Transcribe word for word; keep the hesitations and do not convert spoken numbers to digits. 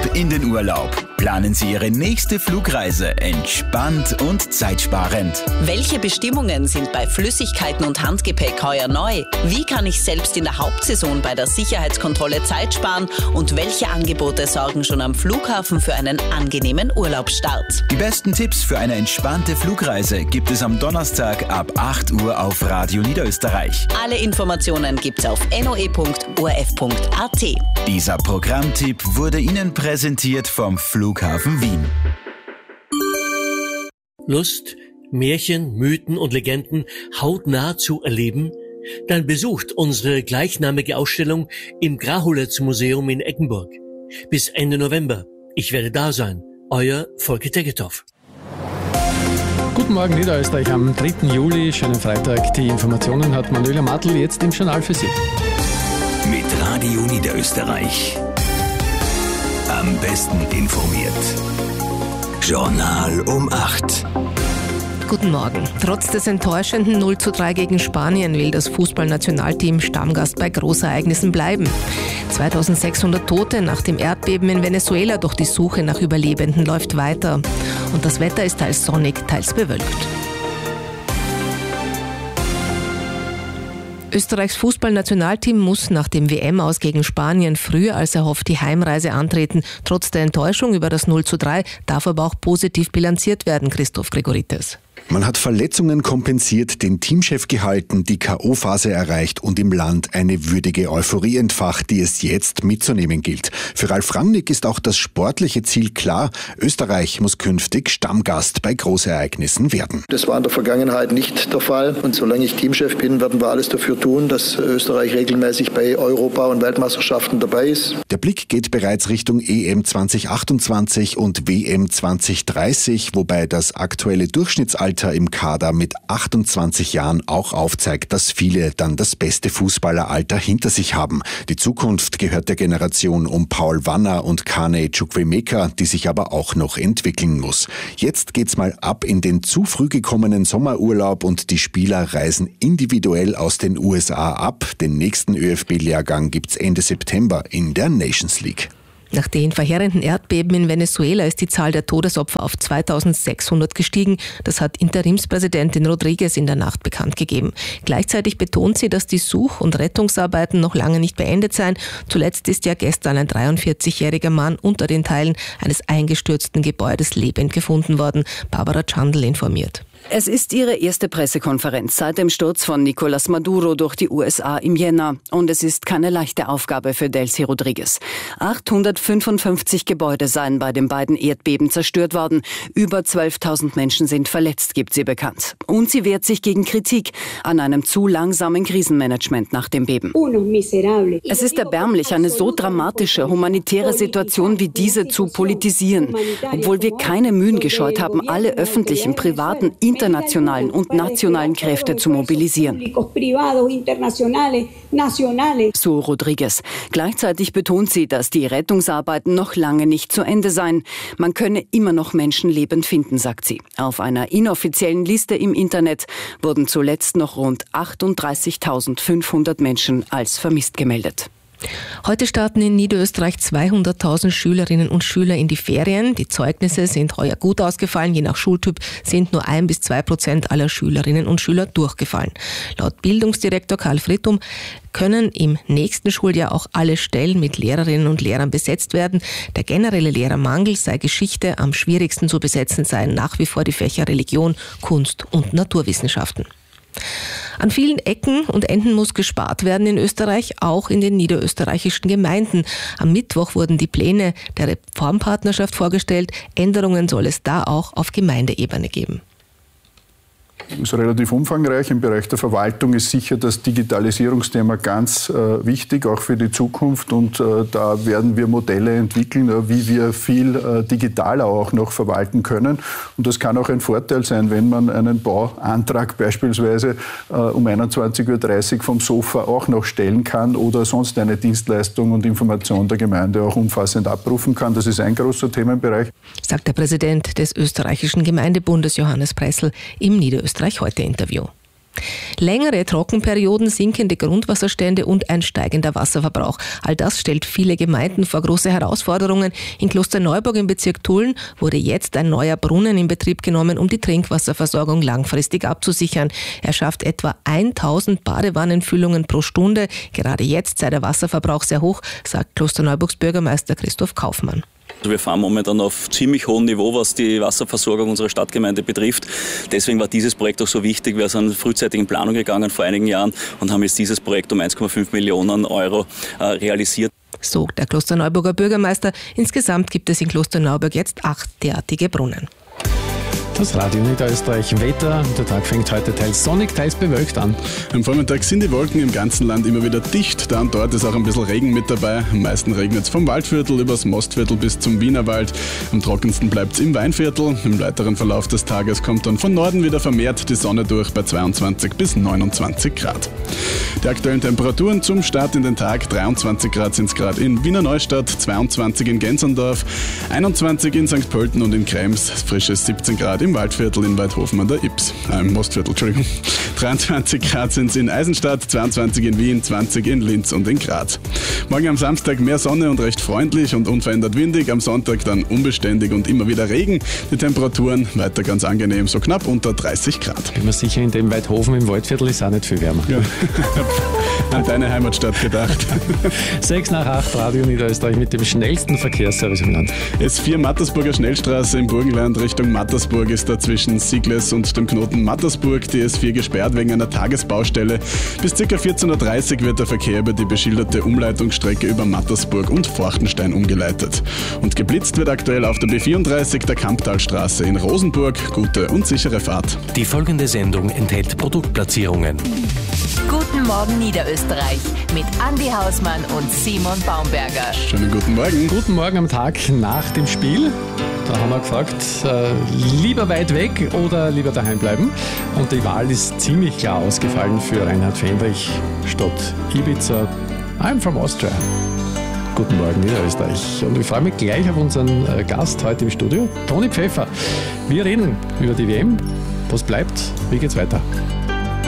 Ab in den Urlaub. Planen Sie Ihre nächste Flugreise entspannt und zeitsparend. Welche Bestimmungen sind bei Flüssigkeiten und Handgepäck heuer neu? Wie kann ich selbst in der Hauptsaison bei der Sicherheitskontrolle Zeit sparen? Und welche Angebote sorgen schon am Flughafen für einen angenehmen Urlaubsstart? Die besten Tipps für eine entspannte Flugreise gibt es am Donnerstag ab acht Uhr auf Radio Niederösterreich. Alle Informationen gibt's auf n o e punkt o r f punkt a t. Dieser Programmtipp wurde Ihnen präsentiert vom Flughafen Wien. Lust, Märchen, Mythen und Legenden hautnah zu erleben? Dann besucht unsere gleichnamige Ausstellung im Grahulitz Museum in Eggenburg. Bis Ende November. Ich werde da sein. Euer Volker Tegethoff. Guten Morgen Niederösterreich am dritten Juli, schönen Freitag. Die Informationen hat Manuela Matl jetzt im Journal für Sie. Mit Radio Niederösterreich. Am besten informiert. Journal um acht. Guten Morgen. Trotz des enttäuschenden null zu drei gegen Spanien will das Fußballnationalteam Stammgast bei Großereignissen bleiben. zweitausendsechshundert Tote nach dem Erdbeben in Venezuela, doch die Suche nach Überlebenden läuft weiter. Und das Wetter ist teils sonnig, teils bewölkt. Österreichs Fußballnationalteam muss nach dem W M-Aus gegen Spanien früher als erhofft die Heimreise antreten. Trotz der Enttäuschung über das null zu drei darf aber auch positiv bilanziert werden, Christoph Gregoritis. Man hat Verletzungen kompensiert, den Teamchef gehalten, die K O-Phase erreicht und im Land eine würdige Euphorie entfacht, die es jetzt mitzunehmen gilt. Für Ralf Rangnick ist auch das sportliche Ziel klar. Österreich muss künftig Stammgast bei Großereignissen werden. Das war in der Vergangenheit nicht der Fall. Und solange ich Teamchef bin, werden wir alles dafür tun, dass Österreich regelmäßig bei Europa- und Weltmeisterschaften dabei ist. Der Blick geht bereits Richtung E M zwanzig achtundzwanzig und W M zwanzig dreißig, wobei das aktuelle Durchschnittsalter im Kader mit achtundzwanzig Jahren auch aufzeigt, dass viele dann das beste Fußballeralter hinter sich haben. Die Zukunft gehört der Generation um Paul Wanner und Kane Chukwuemeka, die sich aber auch noch entwickeln muss. Jetzt geht's mal ab in den zu früh gekommenen Sommerurlaub und die Spieler reisen individuell aus den U S A ab. Den nächsten Ö F B-Lehrgang gibt's Ende September in der Nations League. Nach den verheerenden Erdbeben in Venezuela ist die Zahl der Todesopfer auf zweitausendsechshundert gestiegen. Das hat Interimspräsidentin Rodriguez in der Nacht bekannt gegeben. Gleichzeitig betont sie, dass die Such- und Rettungsarbeiten noch lange nicht beendet seien. Zuletzt ist ja gestern ein dreiundvierzigjähriger Mann unter den Teilen eines eingestürzten Gebäudes lebend gefunden worden. Barbara Chandl informiert. Es ist ihre erste Pressekonferenz seit dem Sturz von Nicolás Maduro durch die U S A im Jänner. Und es ist keine leichte Aufgabe für Delcy Rodriguez. achthundertfünfundfünfzig Gebäude seien bei den beiden Erdbeben zerstört worden. Über zwölftausend Menschen sind verletzt, gibt sie bekannt. Und sie wehrt sich gegen Kritik an einem zu langsamen Krisenmanagement nach dem Beben. Es ist erbärmlich, eine so dramatische humanitäre Situation wie diese zu politisieren. Obwohl wir keine Mühen gescheut haben, alle öffentlichen, privaten, internationalen und nationalen Kräfte zu mobilisieren. So Rodriguez. Gleichzeitig betont sie, dass die Rettungsarbeiten noch lange nicht zu Ende seien. Man könne immer noch Menschenleben finden, sagt sie. Auf einer inoffiziellen Liste im Internet wurden zuletzt noch rund achtunddreißigtausendfünfhundert Menschen als vermisst gemeldet. Heute starten in Niederösterreich zweihunderttausend Schülerinnen und Schüler in die Ferien. Die Zeugnisse sind heuer gut ausgefallen. Je nach Schultyp sind nur ein bis zwei Prozent aller Schülerinnen und Schüler durchgefallen. Laut Bildungsdirektor Karl Frittum können im nächsten Schuljahr auch alle Stellen mit Lehrerinnen und Lehrern besetzt werden. Der generelle Lehrermangel sei Geschichte, am schwierigsten zu besetzen seien nach wie vor die Fächer Religion, Kunst und Naturwissenschaften. An vielen Ecken und Enden muss gespart werden in Österreich, auch in den niederösterreichischen Gemeinden. Am Mittwoch wurden die Pläne der Reformpartnerschaft vorgestellt. Änderungen soll es da auch auf Gemeindeebene geben. Das ist relativ umfangreich. Im Bereich der Verwaltung ist sicher das Digitalisierungsthema ganz äh, wichtig, auch für die Zukunft. Und äh, da werden wir Modelle entwickeln, äh, wie wir viel äh, digitaler auch noch verwalten können. Und das kann auch ein Vorteil sein, wenn man einen Bauantrag beispielsweise äh, um einundzwanzig Uhr dreißig vom Sofa auch noch stellen kann oder sonst eine Dienstleistung und Information der Gemeinde auch umfassend abrufen kann. Das ist ein großer Themenbereich. Sagt der Präsident des österreichischen Gemeindebundes Johannes Pressl im Niederösterreich heute Interview. Längere Trockenperioden, sinkende Grundwasserstände und ein steigender Wasserverbrauch. All das stellt viele Gemeinden vor große Herausforderungen. In Klosterneuburg im Bezirk Tulln wurde jetzt ein neuer Brunnen in Betrieb genommen, um die Trinkwasserversorgung langfristig abzusichern. Er schafft etwa tausend Badewannenfüllungen pro Stunde. Gerade jetzt sei der Wasserverbrauch sehr hoch, sagt Klosterneuburgs Bürgermeister Christoph Kaufmann. Wir fahren momentan auf ziemlich hohem Niveau, was die Wasserversorgung unserer Stadtgemeinde betrifft. Deswegen war dieses Projekt auch so wichtig. Wir sind frühzeitig in Planung gegangen vor einigen Jahren und haben jetzt dieses Projekt um eins Komma fünf Millionen Euro äh, realisiert. So der Klosterneuburger Bürgermeister. Insgesamt gibt es in Klosterneuburg jetzt acht derartige Brunnen. Das Radio Niederösterreich Wetter. Der Tag fängt heute teils sonnig, teils bewölkt an. Am Vormittag sind die Wolken im ganzen Land immer wieder dicht. Da und dort ist auch ein bisschen Regen mit dabei. Am meisten regnet es vom Waldviertel übers Mostviertel bis zum Wienerwald. Am trockensten bleibt es im Weinviertel. Im weiteren Verlauf des Tages kommt dann von Norden wieder vermehrt die Sonne durch bei zweiundzwanzig bis neunundzwanzig Grad. Die aktuellen Temperaturen zum Start in den Tag: dreiundzwanzig Grad sind es gerade in Wiener Neustadt, zweiundzwanzig in Gensendorf, einundzwanzig in Sankt Pölten und in Krems, frische siebzehn Grad im Waldviertel in Weidhofen an der Ips, äh, im Mostviertel, Entschuldigung. dreiundzwanzig Grad sind es in Eisenstadt, zweiundzwanzig in Wien, zwanzig in Linz und in Graz. Morgen am Samstag mehr Sonne und recht freundlich und unverändert windig, am Sonntag dann unbeständig und immer wieder Regen. Die Temperaturen weiter ganz angenehm, so knapp unter dreißig Grad. Bin mir sicher, in dem Weidhofen im Waldviertel ist auch nicht viel wärmer. Ja. An deine Heimatstadt gedacht. sechs nach acht, Radio Niederösterreich mit dem schnellsten Verkehrsservice im Land. S vier Mattersburger Schnellstraße im Burgenland Richtung Mattersburg ist da zwischen Sigles und dem Knoten Mattersburg die S vier gesperrt wegen einer Tagesbaustelle. Bis ca. vierzehn Uhr dreißig wird der Verkehr über die beschilderte Umleitungsstrecke über Mattersburg und Forchtenstein umgeleitet. Und geblitzt wird aktuell auf der B vierunddreißig der Kamptalstraße in Rosenburg. Gute und sichere Fahrt. Die folgende Sendung enthält Produktplatzierungen. Guten Morgen Niederösterreich mit Andi Hausmann und Simon Baumberger. Schönen guten Morgen. Guten Morgen am Tag nach dem Spiel. Da haben wir gefragt, äh, lieber weit weg oder lieber daheim bleiben. Und die Wahl ist ziemlich klar ausgefallen für Reinhard Fendrich statt Ibiza. I'm from Austria. Guten Morgen Niederösterreich. Und ich freue mich gleich auf unseren äh, Gast heute im Studio, Toni Pfeffer. Wir reden über die W M. Was bleibt? Wie geht's weiter?